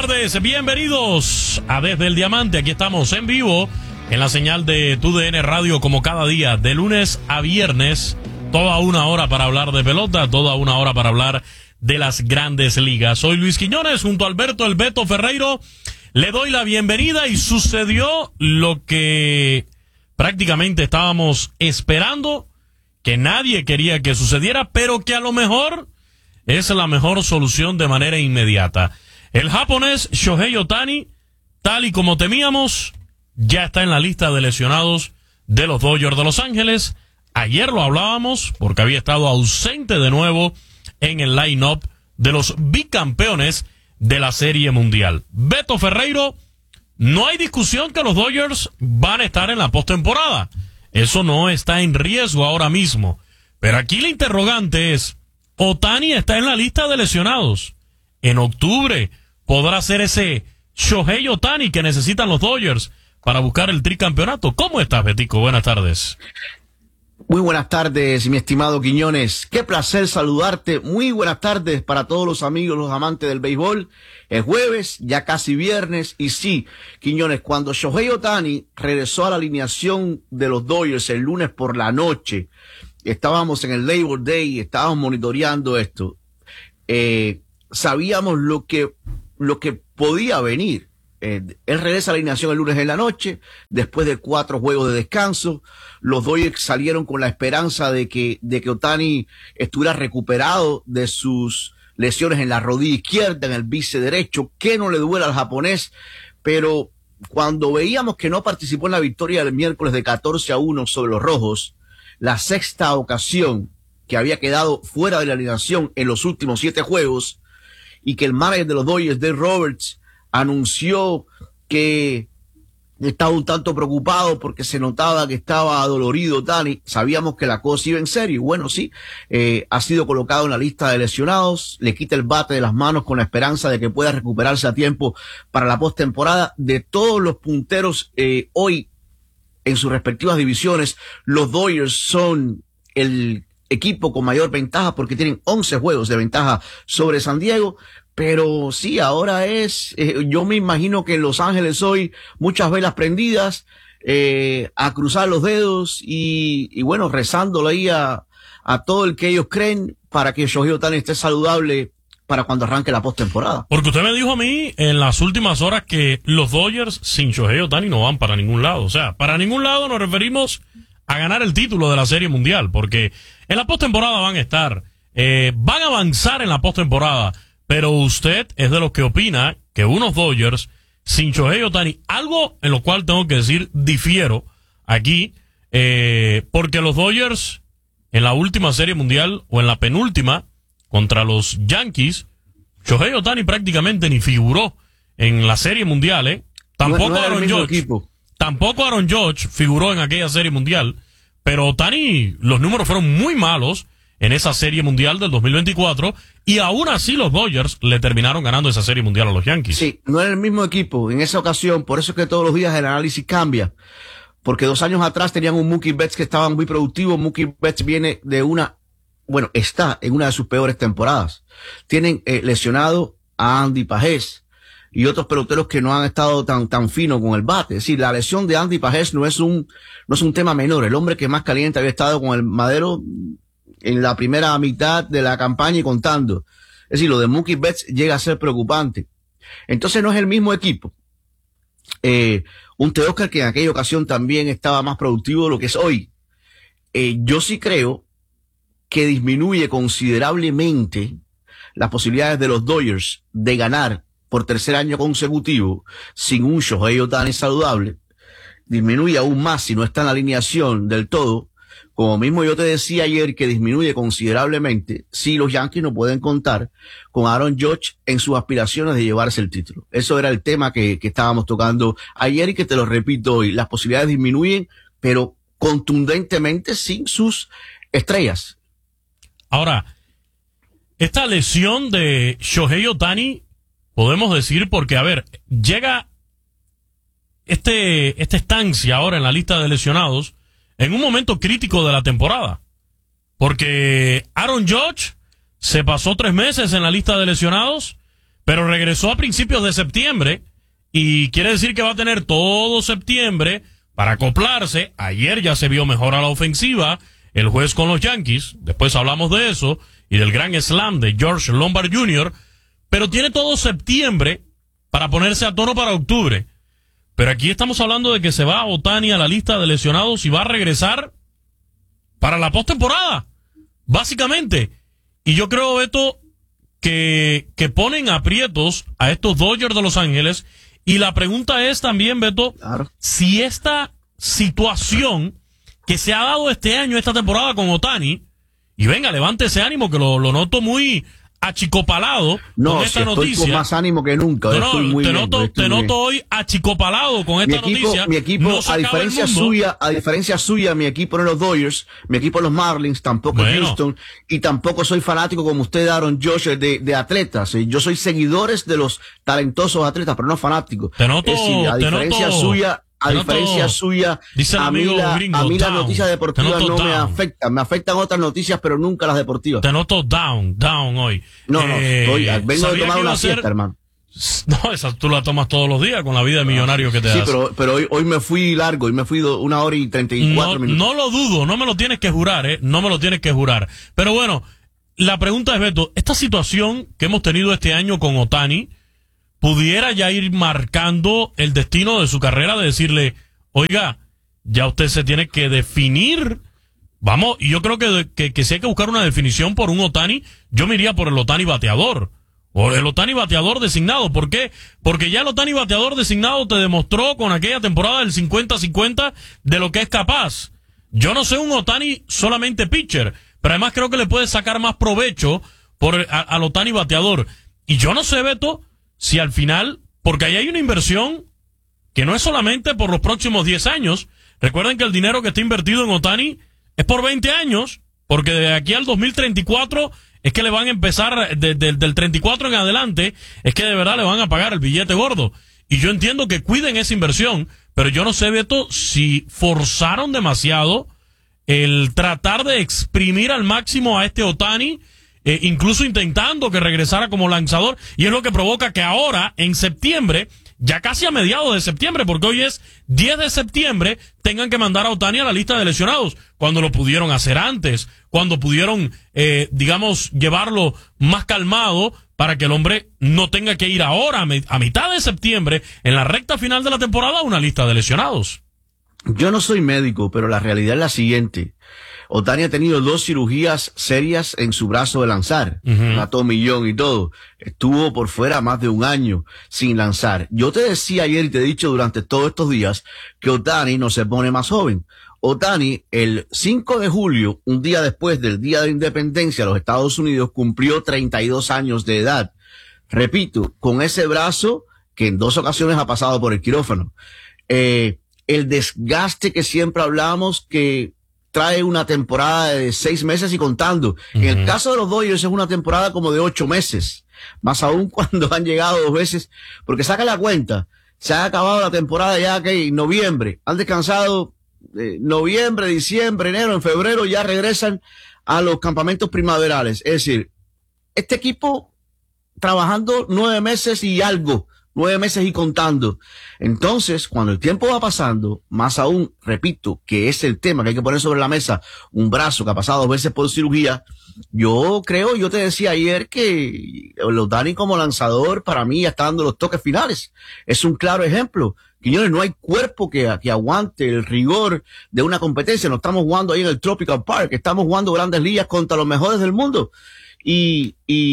tardes, bienvenidos a Desde el Diamante. Aquí estamos en vivo en la señal de TUDN Radio como cada día, de lunes a viernes, toda una hora para hablar de pelota, toda una hora para hablar de las grandes ligas. Soy Luis Quiñones junto a Alberto El Beto Ferreiro. Le doy la bienvenida y sucedió lo que prácticamente estábamos esperando, que nadie quería que sucediera, pero que a lo mejor es la mejor solución de manera inmediata. El japonés Shohei Ohtani, tal y como temíamos, ya está en la lista de lesionados de los Dodgers de Los Ángeles. Ayer lo hablábamos porque había estado ausente de nuevo en el line-up de los bicampeones de la Serie Mundial. Beto Ferreiro, no hay discusión que los Dodgers van a estar en la postemporada. Eso no está en riesgo ahora mismo. Pero aquí la interrogante es, Ohtani está en la lista de lesionados. En octubre podrá ser ese Shohei Ohtani que necesitan los Dodgers para buscar el tricampeonato. ¿Cómo estás, Betico? Buenas tardes. Muy buenas tardes, mi estimado Quiñones. Qué placer saludarte. Muy buenas tardes para todos los amigos, los amantes del béisbol. Es jueves, ya casi viernes. Y sí, Quiñones, cuando Shohei Ohtani regresó a la alineación de los Dodgers el lunes por la noche, estábamos en el Labor Day, estábamos monitoreando esto. Sabíamos lo que podía venir. Él regresa a la alineación el lunes en la noche, después de 4 juegos de descanso. Los Dodgers salieron con la esperanza de que Ohtani estuviera recuperado de sus lesiones en la rodilla izquierda, en el bíceps derecho, que no le duela al japonés. Pero cuando veíamos que no participó en la victoria del miércoles de 14-1 sobre los Rojos, la sexta ocasión que había quedado fuera de la alineación en los últimos 7 juegos, y que el manager de los Dodgers, Dave Roberts, anunció que estaba un tanto preocupado porque se notaba que estaba adolorido Ohtani. Sabíamos que la cosa iba en serio. Bueno, sí, ha sido colocado en la lista de lesionados, le quita el bate de las manos con la esperanza de que pueda recuperarse a tiempo para la postemporada. De todos los punteros hoy en sus respectivas divisiones, los Dodgers son el equipo con mayor ventaja porque tienen 11 juegos de ventaja sobre San Diego. Pero sí, ahora yo me imagino que en Los Ángeles hoy muchas velas prendidas, a cruzar los dedos y bueno, rezándole ahí a todo el que ellos creen para que Shohei Ohtani esté saludable para cuando arranque la postemporada. Porque usted me dijo a mí en las últimas horas que los Dodgers sin Shohei Ohtani no van para ningún lado. O sea, para ningún lado nos referimos a ganar el título de la Serie Mundial, porque en la postemporada van a estar, van a avanzar en la postemporada. Pero usted es de los que opina que unos Dodgers sin Shohei Ohtani, algo en lo cual tengo que decir difiero aquí, porque los Dodgers en la última Serie Mundial o en la penúltima contra los Yankees, Shohei Ohtani prácticamente ni figuró en la Serie Mundial, Tampoco Aaron Judge figuró en aquella Serie Mundial, pero Ohtani, los números fueron muy malos en esa Serie Mundial del 2024, y aún así los Dodgers le terminaron ganando esa Serie Mundial a los Yankees. Sí, no era el mismo equipo en esa ocasión, por eso es que todos los días el análisis cambia, porque 2 años atrás tenían un Mookie Betts que estaba muy productivo. Mookie Betts viene de está en una de sus peores temporadas. Tienen lesionado a Andy Pajés y otros peloteros que no han estado tan finos con el bate. Es decir, la lesión de Andy Pajés no es un tema menor. El hombre que más caliente había estado con el madero en la primera mitad de la campaña y contando. Es decir, lo de Mookie Betts llega a ser preocupante. Entonces no es el mismo equipo. Un Teóscar que en aquella ocasión también estaba más productivo de lo que es hoy. Yo sí creo que disminuye considerablemente las posibilidades de los Dodgers de ganar por 3er año consecutivo sin un Shohei Ohtani saludable. Disminuye aún más si no está en la alineación del todo. Como mismo yo te decía ayer, que disminuye considerablemente si los Yankees no pueden contar con Aaron Judge en sus aspiraciones de llevarse el título. Eso era el tema que estábamos tocando ayer y que te lo repito hoy. Las posibilidades disminuyen, pero contundentemente sin sus estrellas. Ahora, esta lesión de Shohei Ohtani, podemos decir, porque, a ver, llega esta estancia ahora en la lista de lesionados en un momento crítico de la temporada, porque Aaron Judge se pasó 3 meses en la lista de lesionados, pero regresó a principios de septiembre y quiere decir que va a tener todo septiembre para acoplarse. Ayer ya se vio mejor a la ofensiva el juez con los Yankees, después hablamos de eso y del gran slam de George Lombard Jr., pero tiene todo septiembre para ponerse a tono para octubre. Pero aquí estamos hablando de que se va Ohtani a la lista de lesionados y va a regresar para la postemporada, básicamente. Y yo creo, Beto, que ponen aprietos a estos Dodgers de Los Ángeles. Y la pregunta es también, Beto, claro, si esta situación que se ha dado este año, esta temporada con Ohtani, y venga, levante ese ánimo que lo noto muy achicopalado con esta noticia. Estoy con más ánimo que nunca. Te noto hoy achicopalado con esta noticia. Mi equipo, no, a diferencia suya, mi equipo no es los Dodgers, mi equipo es los Marlins, tampoco es Houston, y tampoco soy fanático como usted, Aaron Josh, de atletas. Yo soy seguidores de los talentosos atletas, pero no fanáticos. Te noto, a diferencia suya, dice a mí las noticias deportivas no me afectan. Me afectan otras noticias, pero nunca las deportivas. Te noto down hoy. Vengo de tomar una siesta, hermano. No, esa tú la tomas todos los días con la vida de millonario que te das. Sí, pero hoy me fui largo, hoy me fui 1 hora y 34 minutos. No lo dudo, no me lo tienes que jurar, no me lo tienes que jurar. Pero bueno, la pregunta es, Beto, esta situación que hemos tenido este año con Ohtani, pudiera ya ir marcando el destino de su carrera, de decirle, oiga, ya usted se tiene que definir. Vamos, y yo creo que si hay que buscar una definición por un Ohtani, yo me iría por el Ohtani bateador, o el Ohtani bateador designado. ¿Por qué? Porque ya el Ohtani bateador designado te demostró con aquella temporada del 50-50 de lo que es capaz. Yo no sé un Ohtani solamente pitcher, pero además creo que le puede sacar más provecho al Ohtani bateador. Y yo no sé, Beto, si al final, porque ahí hay una inversión que no es solamente por los próximos 10 años. Recuerden que el dinero que está invertido en Ohtani es por 20 años, porque de aquí al 2034 es que le van a empezar, del 34 en adelante, es que de verdad le van a pagar el billete gordo. Y yo entiendo que cuiden esa inversión, pero yo no sé, Beto, si forzaron demasiado el tratar de exprimir al máximo a este Ohtani, incluso intentando que regresara como lanzador, y es lo que provoca que ahora, en septiembre, ya casi a mediados de septiembre, porque hoy es 10 de septiembre, tengan que mandar a Ohtani a la lista de lesionados, cuando lo pudieron hacer antes, cuando pudieron, llevarlo más calmado, para que el hombre no tenga que ir ahora, a mitad de septiembre, en la recta final de la temporada, a una lista de lesionados. Yo no soy médico, pero la realidad es la siguiente. Ohtani ha tenido 2 cirugías serias en su brazo de lanzar, una tomillón y todo. Estuvo por fuera más de 1 año sin lanzar. Yo te decía ayer y te he dicho durante todos estos días que Ohtani no se pone más joven. Ohtani, el 5 de julio, un día después del Día de la Independencia de los Estados Unidos, cumplió 32 años de edad. Repito, con ese brazo que en 2 ocasiones ha pasado por el quirófano. El desgaste que siempre hablamos que trae una temporada de 6 meses y contando. En el caso de los Dodgers es una temporada como de 8 meses. Más aún cuando han llegado 2 veces. Porque saca la cuenta. Se ha acabado la temporada ya que en noviembre. Han descansado noviembre, diciembre, enero, en febrero ya regresan a los campamentos primaverales. Es decir, este equipo trabajando 9 meses y algo. 9 meses y contando. Entonces, cuando el tiempo va pasando, más aún, repito, que es el tema que hay que poner sobre la mesa, un brazo que ha pasado 2 veces por cirugía, yo te decía ayer que Ohtani como lanzador, para mí, ya está dando los toques finales. Es un claro ejemplo. Señores, no hay cuerpo que aguante el rigor de una competencia. No estamos jugando ahí en el Tropical Park, estamos jugando grandes ligas contra los mejores del mundo. Y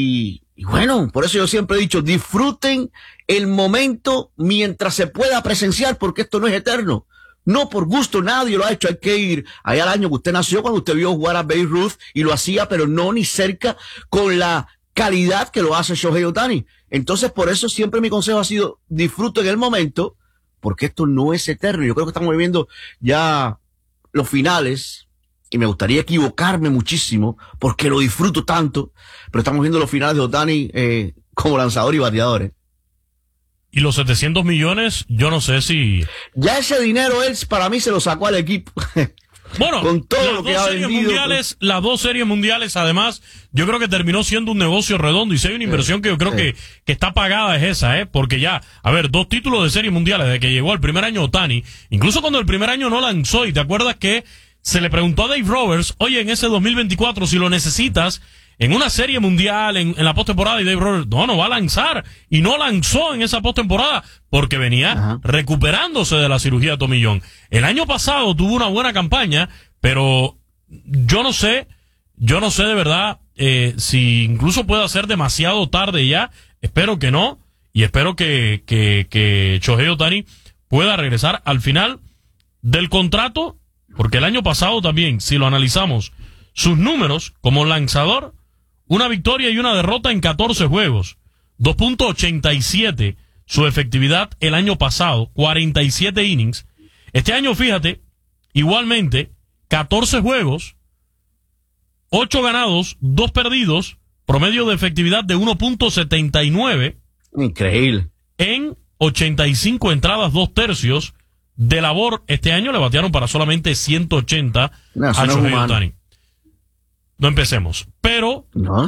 bueno, por eso yo siempre he dicho, disfruten el momento mientras se pueda presenciar, porque esto no es eterno. No por gusto, nadie lo ha hecho. Hay que ir allá al año que usted nació, cuando usted vio jugar a Babe Ruth y lo hacía, pero no ni cerca con la calidad que lo hace Shohei Ohtani. Entonces, por eso siempre mi consejo ha sido, disfruten el momento, porque esto no es eterno. Yo creo que estamos viviendo ya los finales, y me gustaría equivocarme muchísimo, porque lo disfruto tanto, pero estamos viendo los finales de Ohtani como lanzador y bateador. Y los 700 millones, yo no sé si... Ya ese dinero él, para mí, se lo sacó al equipo. Bueno, con todo lo que ha vendido. Las dos series mundiales, además, yo creo que terminó siendo un negocio redondo. Y si hay una inversión que yo creo que está pagada es esa, porque ya, a ver, 2 títulos de series mundiales desde que llegó el primer año Ohtani, incluso cuando el primer año no lanzó, y te acuerdas que se le preguntó a Dave Roberts, oye, en ese 2024, si lo necesitas en una serie mundial, en la postemporada, y Dave Roberts, no va a lanzar, y no lanzó en esa postemporada, porque venía recuperándose de la cirugía de Tommy John. El año pasado tuvo una buena campaña, pero yo no sé de verdad si incluso pueda ser demasiado tarde ya. Espero que no, y espero que Shohei Ohtani pueda regresar al final del contrato, porque el año pasado también, si lo analizamos, sus números como lanzador, una victoria y una derrota en 14 juegos, 2.87 su efectividad el año pasado, 47 innings. Este año, fíjate, igualmente, 14 juegos, 8 ganados, 2 perdidos, promedio de efectividad de 1.79. Increíble. En 85 entradas, 2 tercios. De labor, este año le batearon para solamente 180 a Shohei Ohtani. No empecemos. Pero,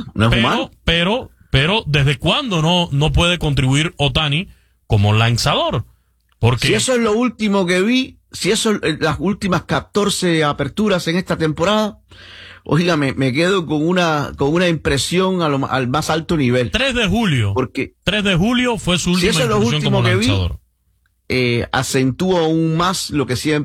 pero, ¿desde cuándo no puede contribuir Ohtani como lanzador? Porque si eso es lo último que vi, si eso es las últimas 14 aperturas en esta temporada, oiga, me quedo con una impresión al más alto nivel. 3 de julio. Porque 3 de julio fue su última impresión como lanzador. Acentúa aún más lo que siempre